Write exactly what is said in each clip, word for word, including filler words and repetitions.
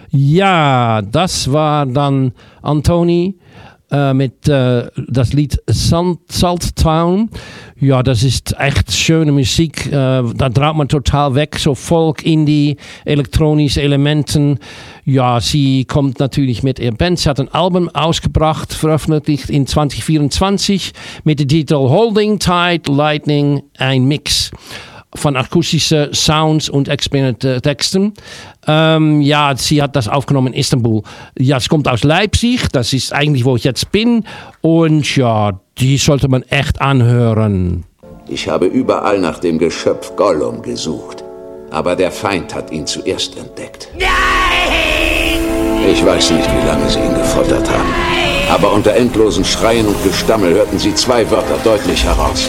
Ja, das war dann Antoni äh, mit äh, das Lied Salt, Salt Town. Ja, das ist echt schöne Musik. Äh, da traut man total weg. So Folk, Indie, elektronische Elementen. Ja, sie kommt natürlich mit ihrer Band. Sie hat ein Album ausgebracht, veröffentlicht in zwanzig vierundzwanzig mit dem Titel Holding Tight Lightning, ein Mix von akustischen Sounds und experimentellen Texten. Ähm, ja, sie hat das aufgenommen in Istanbul. Ja, es kommt aus Leipzig, das ist eigentlich, wo ich jetzt bin. Und ja, die sollte man echt anhören. Ich habe überall nach dem Geschöpf Gollum gesucht. Aber der Feind hat ihn zuerst entdeckt. Nein! Ich weiß nicht, wie lange sie ihn gefoltert haben. Aber unter endlosen Schreien und Gestammel hörten sie zwei Wörter deutlich heraus.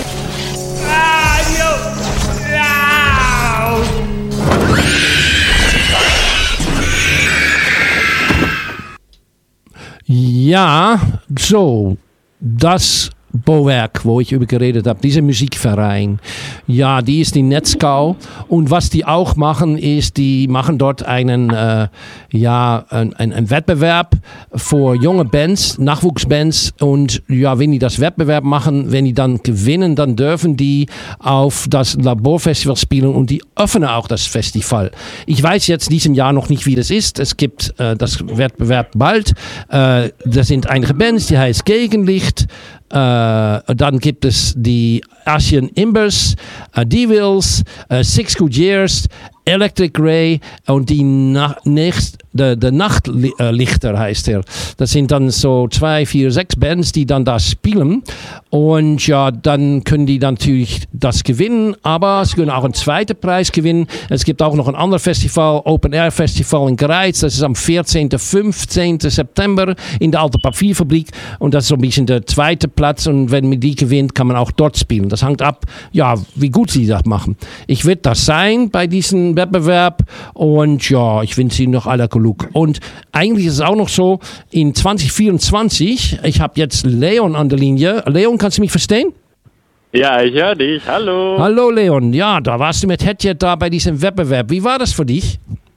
Ja, so, das Bauwerk, wo ich über geredet habe, dieser Musikverein, ja, die ist in Netzgau und was die auch machen, ist, die machen dort einen, äh, ja, ein, ein, ein Wettbewerb für junge Bands, Nachwuchsbands und ja, wenn die das Wettbewerb machen, wenn die dann gewinnen, dann dürfen die auf das Laborfestival spielen und die öffnen auch das Festival. Ich weiß jetzt diesem Jahr noch nicht, wie das ist. Es gibt äh, das Wettbewerb bald. Äh, da sind einige Bands, die heißt Gegenlicht. Uh, dann gibt es die Asian Imbers, uh, Devils, uh, Six Good Years, Electric Ray und die Na- nächst, de, de Nachtlichter heißt er. Das sind dann so zwei, vier, sechs Bands, die dann da spielen. Und ja, dann können die dann natürlich das gewinnen, aber sie können auch einen zweiten Preis gewinnen. Es gibt auch noch ein anderes Festival, Open Air Festival in Greiz. Das ist am vierzehnten, fünfzehnten September in der Alten Papierfabrik. Und das ist so ein bisschen der zweite Platz. Und wenn man die gewinnt, kann man auch dort spielen. Das hängt ab, ja, wie gut sie das machen. Ich werde das sein bei diesem Wettbewerb und ja, ich wünsche Ihnen noch alle Glück. Und eigentlich ist es auch noch so, in zwanzig vierundzwanzig, ich habe jetzt Leon an der Linie. Leon, kannst du mich verstehen? Ja, ich höre dich. Hallo. Hallo Leon. Ja, da warst du mit Hedjet da bei diesem Wettbewerb. Wie war das für dich?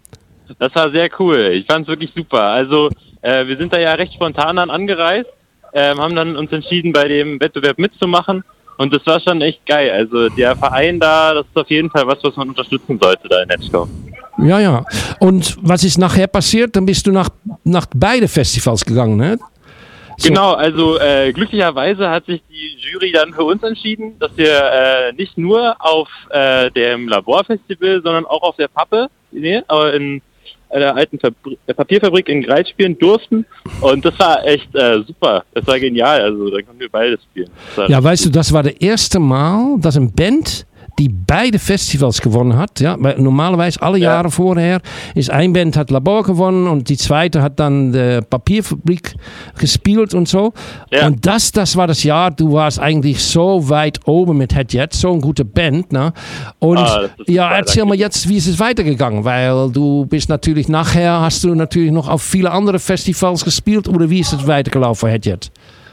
Das war sehr cool. Ich fand es wirklich super. Also, äh, wir sind da ja recht spontan dann angereist, äh, haben dann uns entschieden, bei dem Wettbewerb mitzumachen. Und das war schon echt geil. Also der Verein da, das ist auf jeden Fall was, was man unterstützen sollte da in Netzgau. Ja, ja. Und was ist nachher passiert? Dann bist du nach, nach beide Festivals gegangen, ne? So. Genau, also äh, glücklicherweise hat sich die Jury dann für uns entschieden, dass wir äh, nicht nur auf äh, dem Laborfestival, sondern auch auf der Pappe, nee, aber in der alten Fabri- Papierfabrik in Greiz spielen durften. Und das war echt äh, super. Das war genial. Also da konnten wir beides spielen. Ja, weißt du, das war das erste Mal, dass eine Band, die beide Festivals gewonnen hat, ja, weil normalerweise alle ja. Jahre vorher ist ein Band hat Labor gewonnen und die zweite hat dann die Papierfabrik gespielt und so. Ja. Und das, das war das Jahr, du warst eigentlich so weit oben mit Hedjet, so eine gute Band, ne? Und ah, ja, erzähl mal jetzt, wie ist es weitergegangen, weil du bist natürlich nachher, hast du natürlich noch auf viele andere Festivals gespielt oder wie ist es weitergelaufen, Hedjet?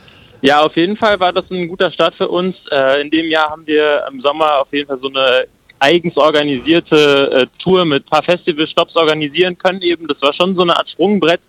Ja, auf jeden Fall war das ein guter Start für uns. Äh, in dem Jahr haben wir im Sommer auf jeden Fall so eine eigens organisierte äh, Tour mit ein paar Festivalstops organisieren können. Eben, das war schon so eine Art Sprungbrett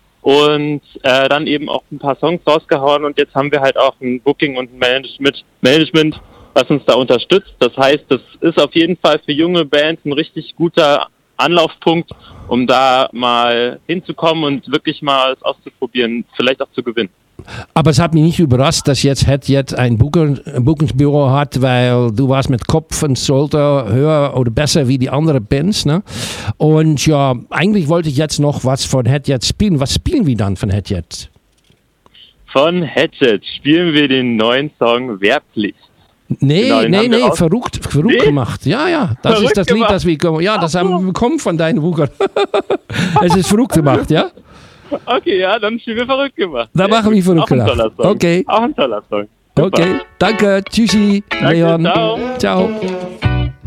und äh, dann eben auch ein paar Songs rausgehauen und jetzt haben wir halt auch ein Booking und ein Management, Management, was uns da unterstützt. Das heißt, das ist auf jeden Fall für junge Bands ein richtig guter Anlaufpunkt, um da mal hinzukommen und wirklich mal es auszuprobieren, vielleicht auch zu gewinnen. Aber es hat mich nicht überrascht, dass jetzt Hedjet ein Buchungsbüro hat, weil du warst mit Kopf und Schulter höher oder besser wie die anderen Bands, ne? Und ja, eigentlich wollte ich jetzt noch was von Hedjet spielen. Was spielen wir dann von Hedjet? Von Hedjet spielen wir den neuen Song Wehrpflicht. Nee, genau, nee, nee, verrückt, verrückt nee? gemacht. Ja, ja, das verrückt ist das gemacht. Lied, das wir, ja, das haben wir bekommen von deinen Wucher. Es ist verrückt gemacht, ja? Okay, ja, dann spielen wir verrückt gemacht. Da machen wir verrückt gemacht. Okay. Auch ein toller Song. Super. Okay, danke, tschüssi, danke, Leon. Ciao. Ciao.